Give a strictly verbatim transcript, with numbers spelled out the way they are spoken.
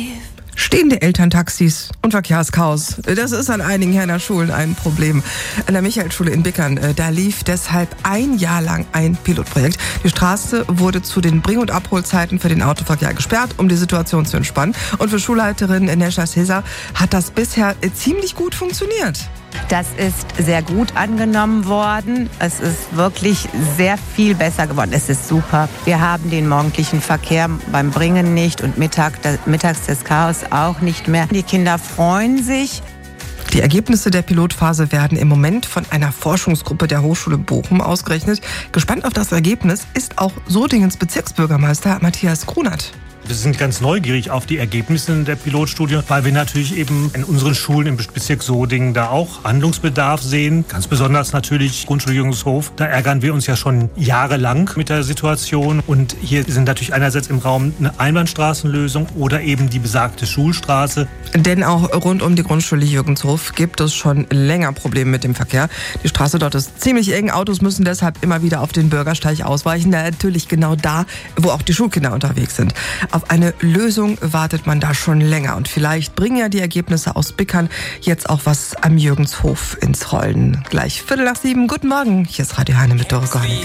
Stehende Elterntaxis und Verkehrschaos. Das ist an einigen Herner Schulen ein Problem. An der Michaelschule in Bickern, da lief deshalb ein Jahr lang ein Pilotprojekt. Die Straße wurde zu den Bring- und Abholzeiten für den Autoverkehr gesperrt, um die Situation zu entspannen. Und für Schulleiterin Nesha Cesar hat das bisher ziemlich gut funktioniert. Das ist sehr gut angenommen worden. Es ist wirklich sehr viel besser geworden. Es ist super. Wir haben den morgendlichen Verkehr beim Bringen nicht und Mittag, mittags das Chaos auch nicht mehr. Die Kinder freuen sich. Die Ergebnisse der Pilotphase werden im Moment von einer Forschungsgruppe der Hochschule Bochum ausgerechnet. Gespannt auf das Ergebnis ist auch Sodingens Bezirksbürgermeister Matthias Grunert. Wir sind ganz neugierig auf die Ergebnisse der Pilotstudie, weil wir natürlich eben in unseren Schulen im Bezirk Sodingen da auch Handlungsbedarf sehen. Ganz besonders natürlich Grundschule Jüngelshof. Da ärgern wir uns ja schon jahrelang mit der Situation. Und hier sind natürlich einerseits im Raum eine Einbahnstraßenlösung oder eben die besagte Schulstraße. Denn auch rund um die Grundschule Jürgenshof gibt es schon länger Probleme mit dem Verkehr. Die Straße dort ist ziemlich eng. Autos müssen deshalb immer wieder auf den Bürgersteig ausweichen. Natürlich genau da, wo auch die Schulkinder unterwegs sind. Auf eine Lösung wartet man da schon länger. Und vielleicht bringen ja die Ergebnisse aus Bickern jetzt auch was am Jürgenshof ins Rollen. Gleich Viertel nach sieben. Guten Morgen. Hier ist Radio Heine mit Dorogon.